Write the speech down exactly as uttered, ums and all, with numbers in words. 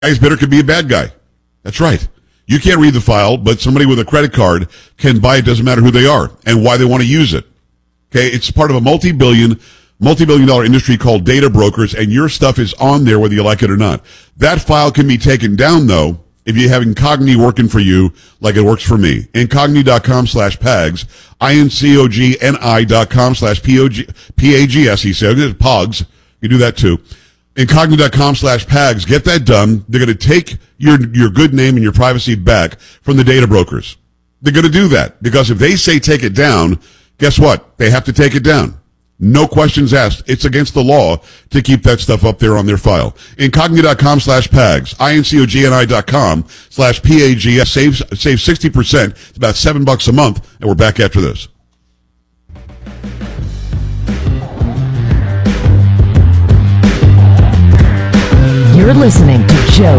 guy's bidder could be a bad guy. That's right. You can't read the file, but somebody with a credit card can buy it. Doesn't matter who they are and why they want to use it. Okay, it's part of a multi-billion, multi-billion dollar industry called data brokers, and your stuff is on there whether you like it or not. That file can be taken down, though, if you have Incogni working for you like it works for me. Incogni.com slash PAGS, I-N-C-O-G-N-I dot com slash P-A-G-S, he said. POGS. You do that, too. Incogni.com slash PAGS. Get that done. They're going to take your, your good name and your privacy back from the data brokers. They're going to do that because if they say take it down, guess what? They have to take it down. No questions asked. It's against the law to keep that stuff up there on their file. Incogni.com slash PAGS, I-N-C-O-G-N-I dot com slash P-A-G-S. Save, save sixty percent. It's about seven bucks a month, and we're back after this. You're listening to Joe